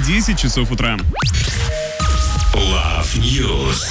10 часов утра. Love News.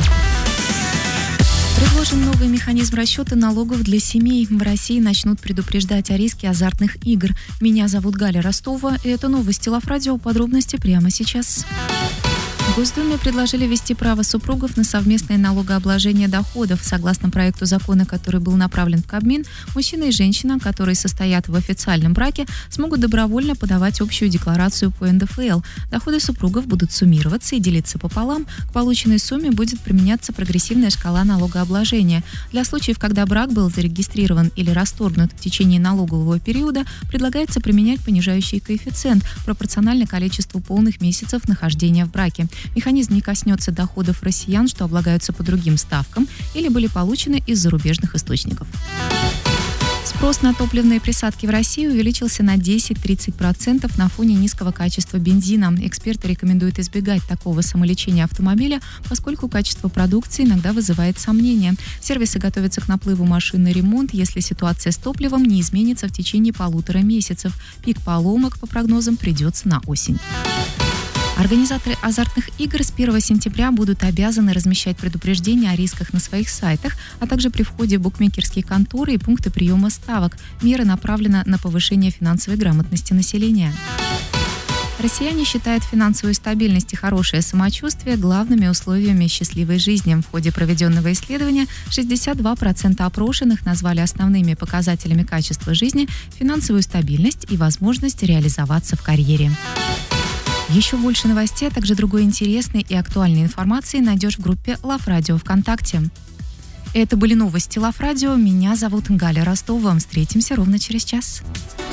Предложен новый механизм расчета налогов для семей. В России начнут предупреждать о риске азартных игр. Меня зовут Галя Ростова, и это новости Love Radio. Подробности прямо сейчас. В Госдуме предложили ввести право супругов на совместное налогообложение доходов. Согласно проекту закона, который был направлен в Кабмин, мужчина и женщина, которые состоят в официальном браке, смогут добровольно подавать общую декларацию по НДФЛ. Доходы супругов будут суммироваться и делиться пополам. К полученной сумме будет применяться прогрессивная шкала налогообложения. Для случаев, когда брак был зарегистрирован или расторгнут в течение налогового периода, предлагается применять понижающий коэффициент пропорционально количеству полных месяцев нахождения в браке. Механизм не коснется доходов россиян, что облагаются по другим ставкам или были получены из зарубежных источников. Спрос на топливные присадки в России увеличился на 10-30% на фоне низкого качества бензина. Эксперты рекомендуют избегать такого самолечения автомобиля, поскольку качество продукции иногда вызывает сомнения. Сервисы готовятся к наплыву машин на ремонт, если ситуация с топливом не изменится в течение 1,5 месяцев. Пик поломок, по прогнозам, придется на осень. Организаторы азартных игр с 1 сентября будут обязаны размещать предупреждения о рисках на своих сайтах, а также при входе в букмекерские конторы и пункты приема ставок. Мера направлена на повышение финансовой грамотности населения. Россияне считают финансовую стабильность и хорошее самочувствие главными условиями счастливой жизни. В ходе проведенного исследования 62% опрошенных назвали основными показателями качества жизни финансовую стабильность и возможность реализоваться в карьере. Еще больше новостей, а также другой интересной и актуальной информации найдешь в группе Love Radio ВКонтакте. Это были новости Love Radio. Меня зовут Галя Ростова. Встретимся ровно через час.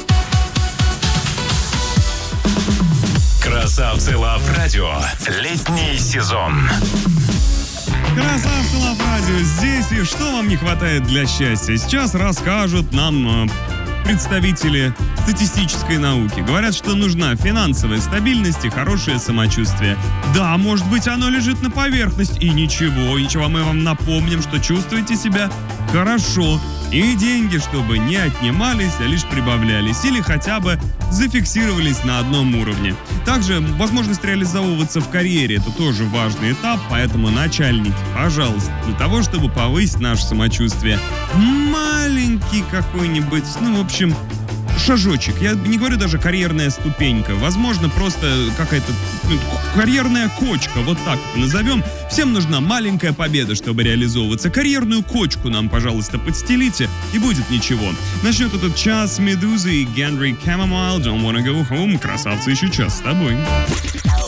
Красавцы Love Radio. Летний сезон. Красавцы Love Radio здесь, и что вам не хватает для счастья? Сейчас расскажут нам представители статистической науки. Говорят, что нужна финансовая стабильность и хорошее самочувствие. Да, может быть, оно лежит на поверхности. И ничего, мы вам напомним, что чувствуете себя хорошо. И деньги, чтобы не отнимались, а лишь прибавлялись. Или хотя бы зафиксировались на одном уровне. Также возможность реализовываться в карьере – это тоже важный этап, поэтому, начальники, пожалуйста, для того, чтобы повысить наше самочувствие, маленький какой-нибудь, в общем, шажочек. Я не говорю даже карьерная ступенька. Возможно, просто какая-то карьерная кочка, вот так назовем. Всем нужна маленькая победа, чтобы реализовываться. Карьерную кочку нам, пожалуйста, подстелите, и будет ничего. Начнет этот час Медузы и Генри Камомайл. Don't wanna go home. Красавцы, еще час с тобой.